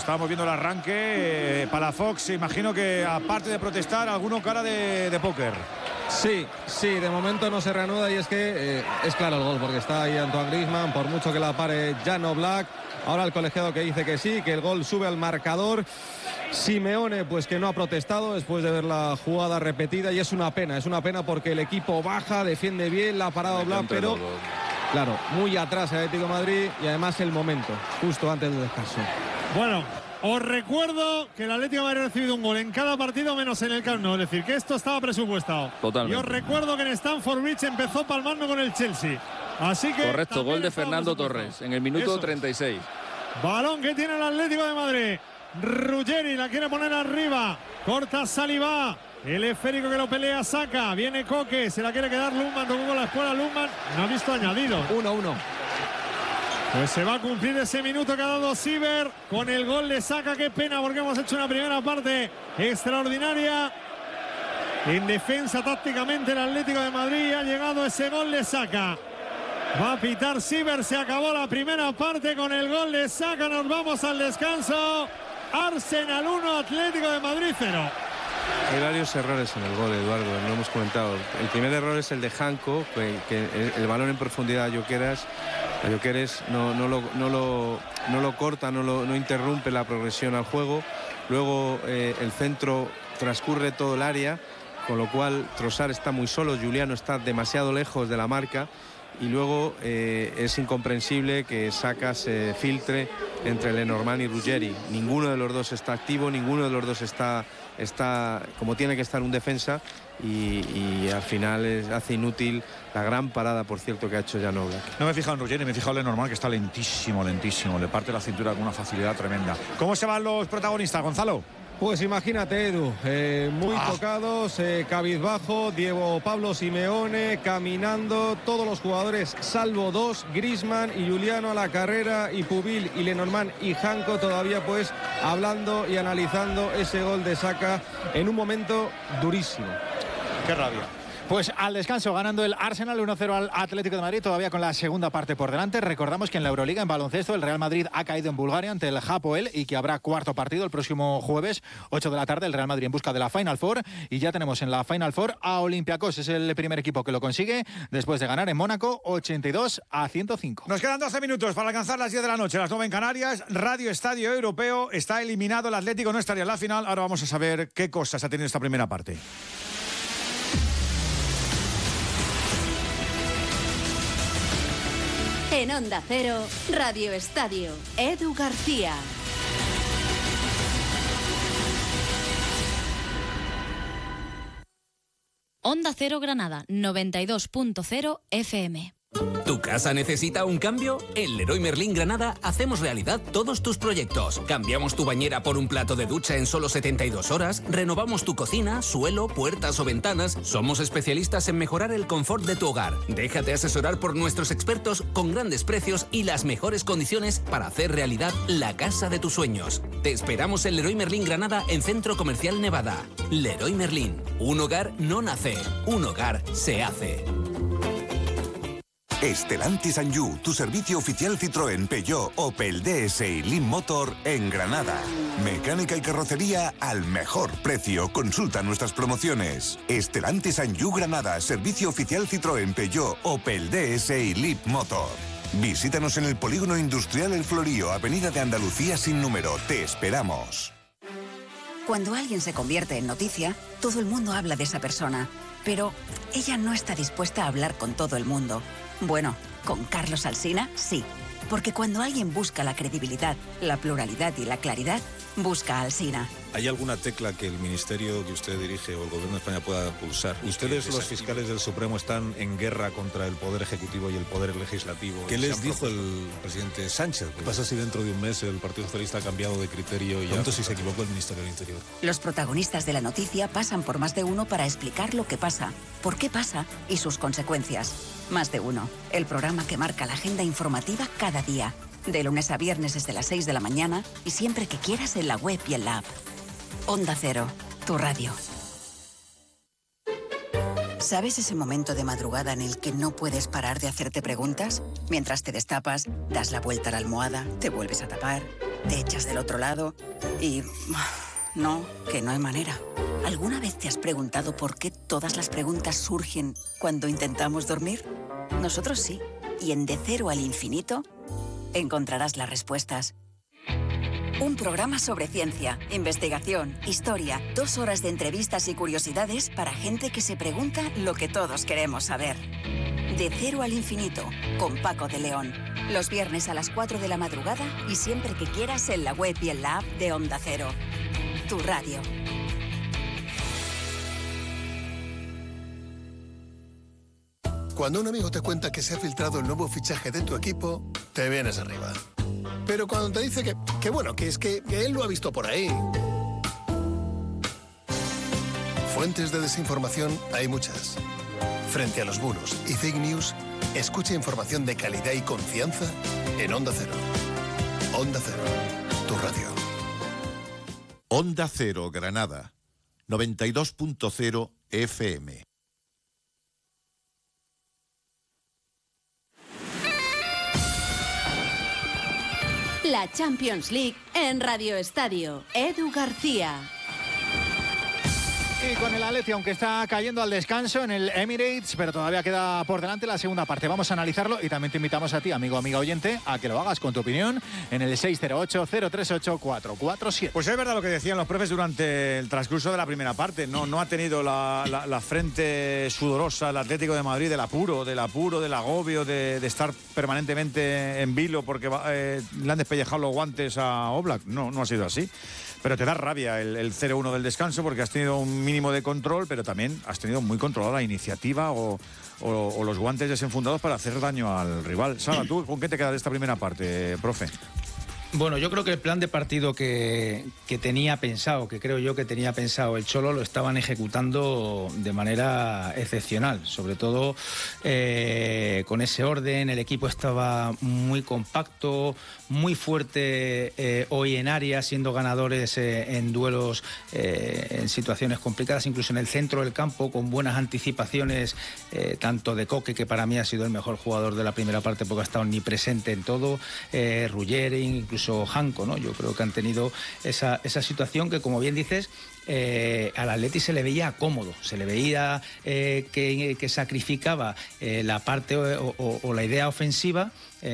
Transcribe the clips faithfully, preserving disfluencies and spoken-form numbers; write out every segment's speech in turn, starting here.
estábamos viendo el arranque. Eh, Palafox, imagino que aparte de protestar, alguno cara de, de póker. Sí, sí, de momento no se reanuda y es que eh, es claro el gol, porque está ahí Antoine Griezmann, por mucho que la pare Jan Oblak. Ahora el colegiado que dice que sí, que el gol sube al marcador. Simeone, pues que no ha protestado después de ver la jugada repetida, y es una pena, es una pena porque el equipo baja, defiende bien, la ha parado Oblak, pero claro, muy atrás el Atlético de Madrid, y además el momento, justo antes del descanso. Bueno, os recuerdo que el Atlético de Madrid ha recibido un gol en cada partido menos en el Camp Nou, es decir, que esto estaba presupuestado. Totalmente. Y os recuerdo que en Stamford Bridge empezó palmando con el Chelsea. Así que correcto, gol de Fernando Torres en el minuto Eso. treinta y seis. Balón que tiene el Atlético de Madrid. Ruggeri la quiere poner arriba. Corta Saliba. El esférico que lo pelea saca. Viene Coque. Se la quiere quedar Lundman. Tocó con la escuela Lundman. No ha visto añadido. uno uno. Pues se va a cumplir ese minuto que ha dado Siver con el gol de Saka. Qué pena porque hemos hecho una primera parte extraordinaria. En defensa tácticamente el Atlético de Madrid. Ha llegado ese gol de Saka. Va a pitar Siver. Se acabó la primera parte con el gol de Saka. Nos vamos al descanso. Arsenal uno, Atlético de Madrid cero. Hay varios errores en el gol, Eduardo, lo hemos comentado. El primer error es el de Janko, que, que el, el balón en profundidad a Gyökeres, a Gyökeres no, no, lo, no, lo, no lo corta, no, lo, no interrumpe la progresión al juego. Luego eh, el centro transcurre todo el área, con lo cual Trossard está muy solo, Giuliano está demasiado lejos de la marca. Y luego eh, es incomprensible que Saka se filtre entre Lenormand y Ruggeri. Ninguno de los dos está activo, ninguno de los dos está, está como tiene que estar un defensa, y, y al final es, hace inútil la gran parada, por cierto, que ha hecho Jan Oblak. No me he fijado en Ruggeri, me he fijado en Lenormand, que está lentísimo, lentísimo. Le parte la cintura con una facilidad tremenda. ¿Cómo se van los protagonistas, Gonzalo? Pues imagínate, Edu, eh, muy ah. tocados, eh, cabizbajo, Diego Pablo Simeone caminando, todos los jugadores salvo dos, Griezmann y Giuliano a la carrera, y Pubil y Lenormand y Janko todavía pues hablando y analizando ese gol de Saka en un momento durísimo. Qué rabia. Pues al descanso, ganando el Arsenal uno cero al Atlético de Madrid, todavía con la segunda parte por delante. Recordamos que en la Euroliga, en baloncesto, el Real Madrid ha caído en Bulgaria ante el Hapoel, y que habrá cuarto partido el próximo jueves, ocho de la tarde, el Real Madrid en busca de la Final Four. Y ya tenemos en la Final Four a Olympiacos, es el primer equipo que lo consigue, después de ganar en Mónaco ochenta y dos a ciento cinco. Nos quedan doce minutos para alcanzar las diez de la noche, las nueve en Canarias. Radio Estadio Europeo, está eliminado el Atlético, no estaría en la final. Ahora vamos a saber qué cosas ha tenido esta primera parte. En Onda Cero, Radio Estadio, Edu García. Onda Cero Granada, noventa y dos punto cero F M. ¿Tu casa necesita un cambio? En Leroy Merlin Granada hacemos realidad todos tus proyectos. Cambiamos tu bañera por un plato de ducha en solo setenta y dos horas, renovamos tu cocina, suelo, puertas o ventanas. Somos especialistas en mejorar el confort de tu hogar. Déjate asesorar por nuestros expertos con grandes precios y las mejores condiciones para hacer realidad la casa de tus sueños. Te esperamos en Leroy Merlin Granada, en Centro Comercial Nevada. Leroy Merlin, un hogar no nace, un hogar se hace. Stellantis and You, tu servicio oficial Citroën, Peugeot, Opel, D S y Lean Motor en Granada. Mecánica y carrocería al mejor precio. Consulta nuestras promociones. Stellantis and You Granada, servicio oficial Citroën, Peugeot, Opel, D S y Lean Motor. Visítanos en el Polígono Industrial El Florío, Avenida de Andalucía sin número. Te esperamos. Cuando alguien se convierte en noticia, todo el mundo habla de esa persona. Pero ella no está dispuesta a hablar con todo el mundo. Bueno, con Carlos Alsina, sí. Porque cuando alguien busca la credibilidad, la pluralidad y la claridad, busca a Alsina. ¿Hay alguna tecla que el ministerio que usted dirige o el gobierno de España pueda pulsar? Ustedes, los fiscales del Supremo, están en guerra contra el Poder Ejecutivo y el Poder Legislativo. ¿Qué les dijo el presidente Sánchez? ¿Qué pasa si dentro de un mes el Partido Socialista ha cambiado de criterio y ya si se equivocó el Ministerio del Interior? Los protagonistas de la noticia pasan por Más de Uno para explicar lo que pasa, por qué pasa y sus consecuencias. Más de Uno, el programa que marca la agenda informativa cada día. De lunes a viernes desde las seis de la mañana y siempre que quieras en la web y en la app. Onda Cero, tu radio. ¿Sabes ese momento de madrugada en el que no puedes parar de hacerte preguntas? Mientras te destapas, das la vuelta a la almohada, te vuelves a tapar. te echas del otro lado y... no, que no hay manera. ¿Alguna vez te has preguntado por qué todas las preguntas surgen cuando intentamos dormir? Nosotros sí. Y en De Cero al Infinito encontrarás las respuestas. Un programa sobre ciencia, investigación, historia, dos horas de entrevistas y curiosidades para gente que se pregunta lo que todos queremos saber. De Cero al Infinito, con Paco de León. Los viernes a las cuatro de la madrugada y siempre que quieras en la web y en la app de Onda Cero. Tu radio. Cuando un amigo te cuenta que se ha filtrado el nuevo fichaje de tu equipo, te vienes arriba. Pero cuando te dice que, que bueno, que es que, que él lo ha visto por ahí. Fuentes de desinformación hay muchas. Frente a los bulos y fake news, escucha información de calidad y confianza en Onda Cero. Onda Cero, tu radio. Onda Cero Granada, noventa y dos punto cero F M. La Champions League en Radio Estadio. Edu García. Y con el Atleti, aunque está cayendo al descanso en el Emirates, pero todavía queda por delante la segunda parte. Vamos a analizarlo y también te invitamos a ti, amigo, amiga oyente, a que lo hagas con tu opinión en el seis cero ocho, cero tres ocho, cuatro cuatro siete. Pues es verdad lo que decían los profes durante el transcurso de la primera parte. No, no ha tenido la, la, la frente sudorosa el Atlético de Madrid del apuro, del apuro, del agobio, de, de estar permanentemente en vilo porque eh, le han despellejado los guantes a Oblak. No, no ha sido así. Pero te da rabia el, el cero uno del descanso porque has tenido un mínimo de control, pero también has tenido muy controlada la iniciativa o, o, o los guantes desenfundados para hacer daño al rival. Sala, ¿tú con qué te queda de esta primera parte, profe? Bueno, yo creo que el plan de partido que, que tenía pensado, que creo yo que tenía pensado el Cholo, lo estaban ejecutando de manera excepcional. Sobre todo eh, con ese orden, el equipo estaba muy compacto, muy fuerte eh, hoy en área, siendo ganadores eh, en duelos, eh, en situaciones complicadas, incluso en el centro del campo, con buenas anticipaciones, eh, tanto de Coque, que para mí ha sido el mejor jugador de la primera parte porque ha estado omnipresente en todo, eh, Ruggeri, incluso Janko, ¿no? Yo creo que han tenido esa, esa situación que, como bien dices, eh, al Atleti se le veía cómodo, se le veía eh, que, que sacrificaba eh, la parte o, o, o la idea ofensiva,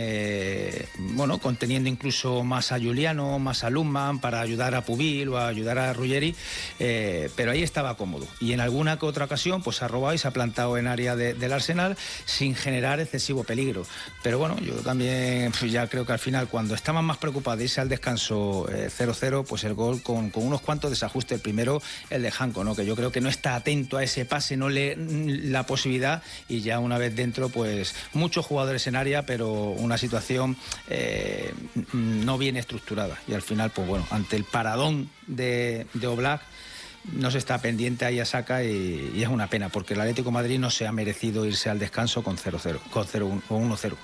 eh, bueno, conteniendo incluso más a Giuliano, más a Lundman para ayudar a Pubil o a ayudar a Ruggeri, eh, pero ahí estaba cómodo y en alguna que otra ocasión pues ha robado y se ha plantado en área de, del Arsenal sin generar excesivo peligro. Pero bueno, yo también pues ya creo que al final, cuando estaban más preocupados de irse al descanso eh, cero cero, pues el gol con, con unos cuantos desajustes. El primero, el de Janko, ¿no? Que yo creo que no está atento a ese pase, no le la posibilidad, y ya una vez dentro, pues muchos jugadores en área, pero una situación eh, no bien estructurada. Y al final, pues bueno, ante el paradón de, de Oblak, no se está pendiente ahí a Saka y, y es una pena, porque el Atlético de Madrid no se ha merecido irse al descanso con cero cero, con uno cero.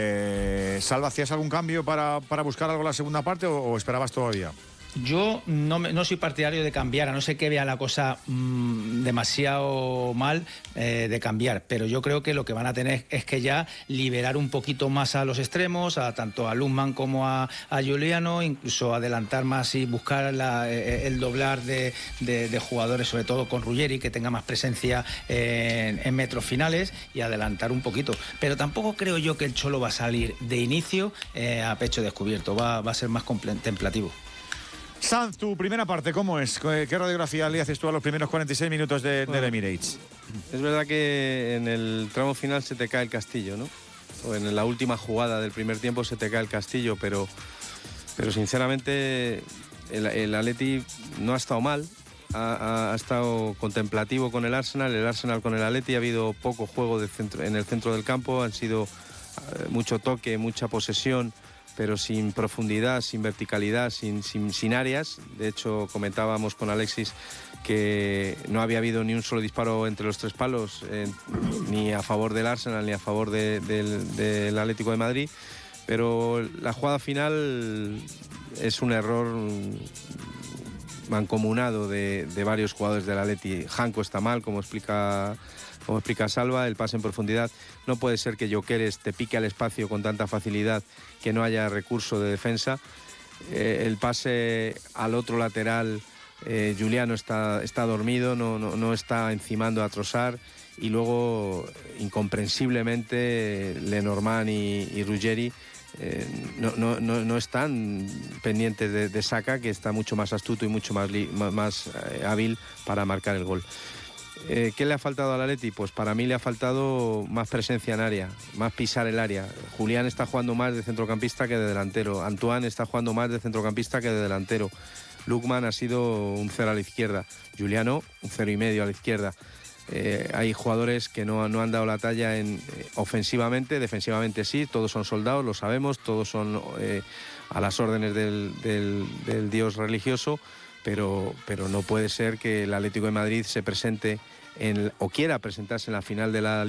Eh, Salva, ¿hacías algo algún cambio para, para buscar algo en la segunda parte o, o esperabas todavía? Yo no, me, no soy partidario de cambiar, a no ser que vea la cosa mmm, demasiado mal eh, de cambiar, pero yo creo que lo que van a tener es que ya liberar un poquito más a los extremos, a tanto a Lundman como a, a Giuliano, incluso adelantar más y buscar la, eh, el doblar de, de, de jugadores, sobre todo con Ruggeri, que tenga más presencia en, en metros finales, y adelantar un poquito. Pero tampoco creo yo que el Cholo va a salir de inicio eh, a pecho descubierto, va, va a ser más contemplativo. Sanz, tu primera parte, ¿cómo es? ¿Qué radiografía le haces tú a los primeros cuarenta y seis minutos de, del Emirates? Es verdad que en el tramo final se te cae el castillo, ¿no? O en la última jugada del primer tiempo se te cae el castillo, pero, pero sinceramente el, el Atleti no ha estado mal, ha, ha, ha estado contemplativo con el Arsenal, el Arsenal con el Atleti, ha habido poco juego de centro, en el centro del campo, han sido eh, mucho toque, mucha posesión, pero sin profundidad, sin verticalidad, sin, sin, sin áreas. De hecho, comentábamos con Alexis que no había habido ni un solo disparo entre los tres palos, eh, ni a favor del Arsenal ni a favor de, de, del Atlético de Madrid. Pero la jugada final es un error mancomunado de, de varios jugadores del Atleti. Janko está mal, como explica... Como explica Salva, el pase en profundidad. No puede ser que Gyökeres te pique al espacio con tanta facilidad, que no haya recurso de defensa. eh, el pase al otro lateral, eh, Giuliano está, está dormido, no, no, no está encimando a Trossard, y luego incomprensiblemente Lenormand y, y Ruggeri eh, no, no, no, no están pendientes de, de Saka, que está mucho más astuto y mucho más, li, más, más eh, hábil para marcar el gol. Eh, ¿Qué le ha faltado al Atleti? Pues para mí le ha faltado más presencia en área, más pisar el área. Julián está jugando más de centrocampista que de delantero. Antoine está jugando más de centrocampista que de delantero. Lookman ha sido un cero a la izquierda. Giuliano, un cero y medio a la izquierda. Eh, hay jugadores que no, no han dado la talla en, eh, ofensivamente, defensivamente sí, todos son soldados, lo sabemos, todos son eh, a las órdenes del, del, del dios religioso. Pero, pero no puede ser que el Atlético de Madrid se presente en, o quiera presentarse en la final de la